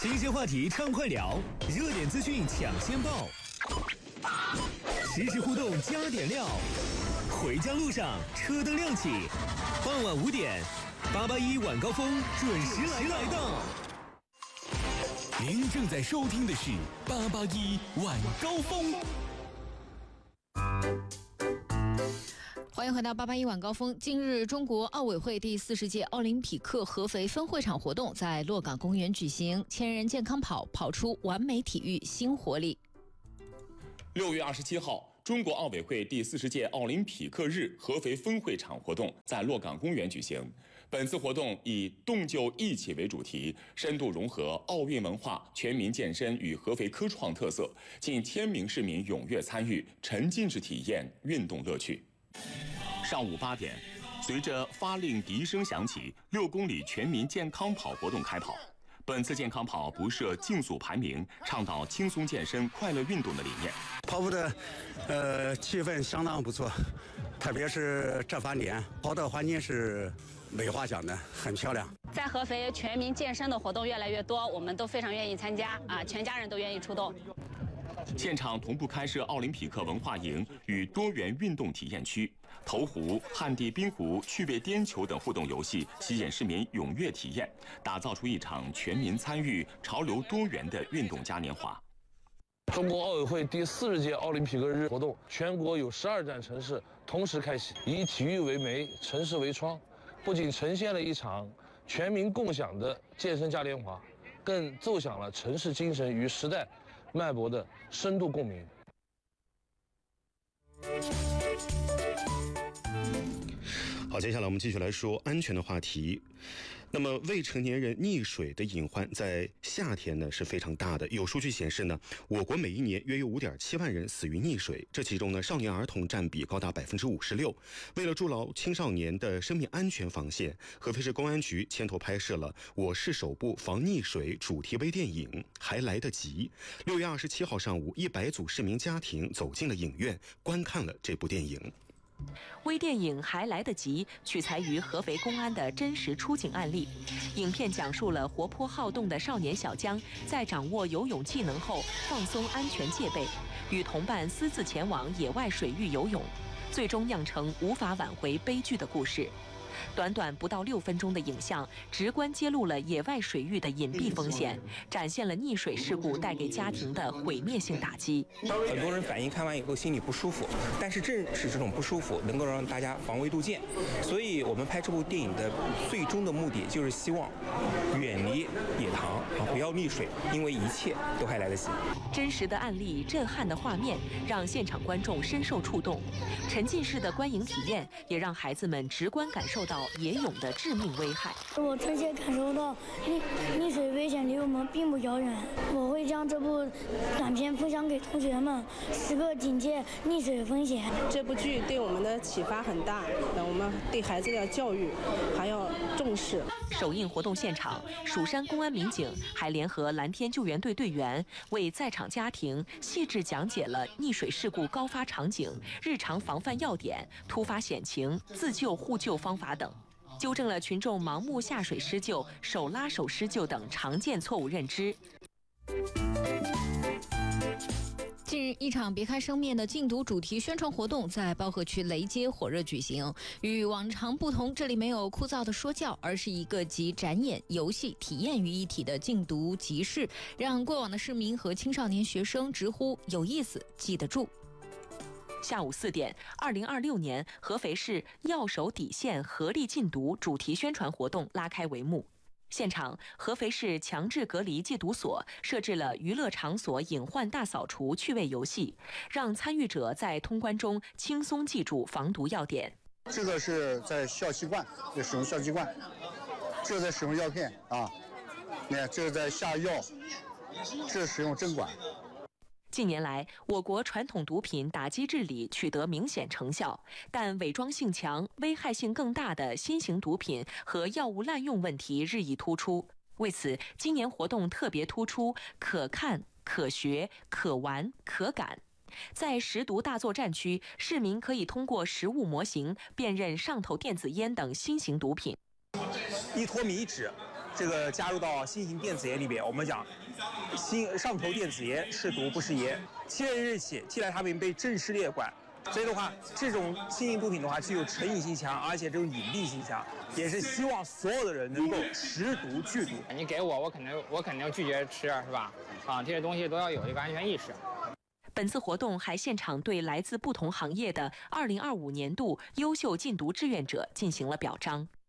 新鲜话题畅快聊，热点资讯抢先报，实时互动加点料。回家路上车灯亮起，傍晚5点，881晚高峰准时来到。您正在收听的是881晚高峰。 欢迎回到881晚高峰。近日，中国奥委会第40届奥林匹克合肥分会场活动在洛岗公园举行，千人健康跑跑出完美体育新活力。 6月27号，中国奥委会第40届奥林匹克日合肥分会场活动在洛岗公园举行。本次活动以“动就一起”为主题，深度融合奥运文化、全民健身与合肥科创特色，近1000名市民踊跃参与，沉浸式体验运动乐趣。上午8点，随着发令笛声响起，6公里全民健康跑活动开跑。本次健康跑不设竞速排名，倡导轻松健身、快乐运动的理念。 跑步的气氛相当不错，特别是这8年，跑的环境是美化奖的，很漂亮。 在合肥，全民健身的活动越来越多，我们都非常愿意参加啊，全家人都愿意出动。 现场同步开设奥林匹克文化营与多元运动体验区，投壶、旱地冰壶、趣味颠球等互动游戏吸引市民踊跃体验，打造出一场全民参与、潮流多元的运动嘉年华。 中国奥委会第40届奥林匹克日活动，全国有12站城市同时开启，以体育为媒，城市为窗，不仅呈现了一场全民共享的健身嘉年华，更奏响了城市精神与时代脉搏的深度共鸣。 好，接下来我们继续来说安全的话题。那么未成年人溺水的隐患在夏天呢是非常大的。有数据显示呢，我国每一年约有5.7万人死于溺水，这其中呢少年儿童占比高达56%。为了筑牢青少年的生命安全防线，合肥市公安局牵头拍摄了我市首部防溺水主题微电影《还来得及》。6月27号上午，100组市民家庭走进了影院，观看了这部电影。 微电影还来得及取材于合肥公安的真实出警案例。影片讲述了活泼好动的少年小江在掌握游泳技能后放松安全戒备，与同伴私自前往野外水域游泳，最终酿成无法挽回悲剧的故事。短短不到6分钟的影像，直观揭露了野外水域的隐蔽风险，展现了溺水事故带给家庭的毁灭性打击。 很多人反映看完以后心里不舒服，但是正是这种不舒服能够让大家防微杜渐。所以我们拍这部电影的最终的目的就是希望远离野塘不要溺水，因为一切都还来得及。 真实的案例、震撼的画面让现场观众深受触动，沉浸式的观影体验也让孩子们直观感受到野泳的致命危害。 我真切感受到溺水危险离我们并不遥远，我会将这部短片分享给同学们，时刻警戒溺水风险。 这部剧对我们的启发很大，我们对孩子的教育还要重视。 首映活动现场，蜀山公安民警还联合蓝天救援队队员为在场家庭细致讲解了溺水事故高发场景、日常防范要点、突发险情、自救互救方法等，纠正了群众盲目下水施救、手拉手施救等常见错误认知。 近日，一场别开生面的禁毒主题宣传活动在包河区雷街火热举行。与往常不同，这里没有枯燥的说教，而是一个集展演、游戏、体验于一体的禁毒集市，让过往的市民和青少年学生直呼有意思、记得住。 下午4点，2026年合肥市要守底线、合力禁毒主题宣传活动拉开帷幕。现场，合肥市强制隔离戒毒所设置了娱乐场所隐患大扫除趣味游戏，让参与者在通关中轻松记住防毒要点。 这个是在笑气罐，在使用笑气罐；这在使用药片啊，你看这是在下药，这使用针管。 近年来，我国传统毒品打击治理取得明显成效，但伪装性强、危害性更大的新型毒品和药物滥用问题日益突出。为此，今年活动特别突出可看、可学、可玩、可感。在识毒大作战区，市民可以通过实物模型辨认上头电子烟等新型毒品。 1坨米纸这个加入到新型电子烟里边，我们讲上头电子烟是毒不是烟。7月1日起，替代他们被正式列管。所以的话，这种新型毒品的话，具有成瘾性强，而且这种隐蔽性强，也是希望所有的人能够识毒拒毒。 你给我肯定拒绝吃，是吧？啊，这些东西都要有一个安全意识。 本次活动还现场对来自不同行业的2025年度优秀禁毒志愿者进行了表彰。